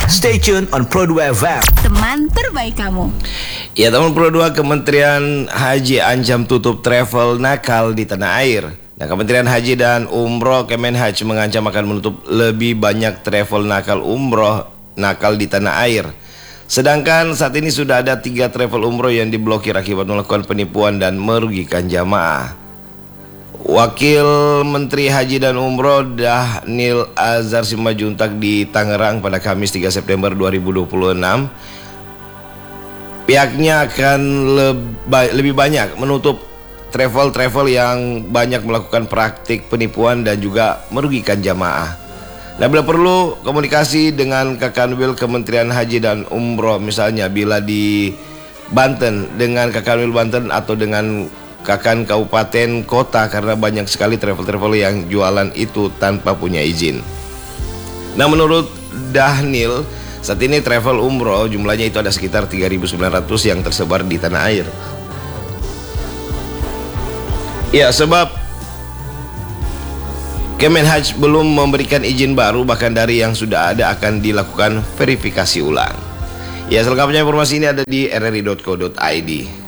Stay tuned on Pro 2 FM. Teman terbaik kamu. Ya, teman Pro 2, Kementerian Haji ancam tutup travel nakal di tanah air. Nah, Kementerian Haji dan Umroh Kemenhaj mengancam akan menutup lebih banyak travel nakal umroh nakal di tanah air. Sedangkan saat ini sudah ada 3 travel umroh yang diblokir akibat melakukan penipuan dan merugikan jamaah. Wakil Menteri Haji dan Umroh Dhanil Azhar Simajuntak di Tangerang pada Kamis 3 September 2026, pihaknya akan lebih banyak menutup travel yang banyak melakukan praktik penipuan dan juga merugikan jamaah. Nah, bila perlu komunikasi dengan Kakanwil Kementerian Haji dan Umroh, misalnya bila di Banten dengan Kakanwil Banten atau dengan Kakan Kabupaten Kota, karena banyak sekali travel yang jualan itu tanpa punya izin. Nah, menurut Dhanil, saat ini travel umroh jumlahnya itu ada sekitar 3.900 yang tersebar di tanah air. Ya, sebab Kemenhaj belum memberikan izin baru, bahkan dari yang sudah ada akan dilakukan verifikasi ulang. Ya, selengkapnya informasi ini ada di rri.co.id.